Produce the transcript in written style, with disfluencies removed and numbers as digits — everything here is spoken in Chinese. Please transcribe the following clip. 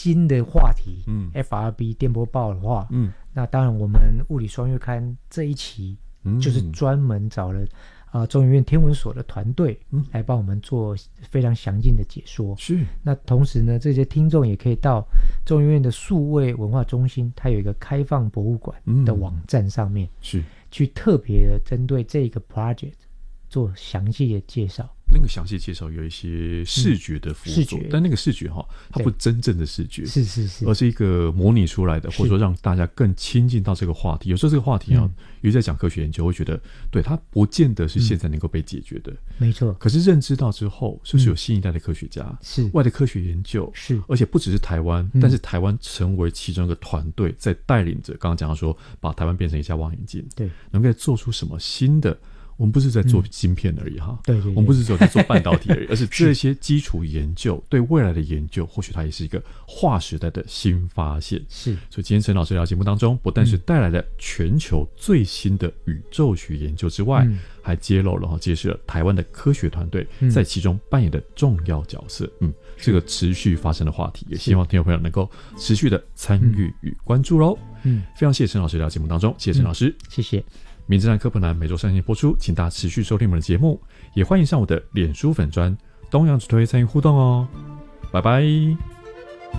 新的话题，FRB 电波报的话，那当然我们物理双月刊这一期就是专门找了中研院天文所的团队来帮我们做非常详尽的解说。 是。 那同时呢，这些听众也可以到中研院的数位文化中心，它有一个开放博物馆的网站上面， 是去特别的针对这个 project 做详细的介绍。 那个详细介绍有一些视觉的辅佐，但那个视觉它不真正的视觉， 是， 而是一个模拟出来的，或者说让大家更亲近到这个话题。有时候这个话题尤其在讲科学研究，会觉得对它不见得是现在能够被解决的， 没错。 可是认知到之后，是不是有新一代的科学家，外的科学研究，而且不只是台湾，但是台湾成为其中一个团队，在带领着刚刚讲到说，把台湾变成一家望远镜，对，能够做出什么新的。我们不是在做晶片而已对， 我们不是只有在做半导体而已，而是这些基础研究对未来的研究，或许它也是一个划时代的新发现。 是， 所以今天陈老师聊节目当中，不但是带来了全球最新的宇宙学研究之外，还揭示了台湾的科学团队在其中扮演的重要角色。这个持续发生的话题，也希望听众朋友能够持续的参与与关注咯。非常谢谢陈老师聊节目当中，谢谢陈老师， 谢谢。 名侦探科普栏每周上线播出，请大家持续收听我们的节目，也欢迎上我的脸书粉专东洋之推参与互动哦。拜拜。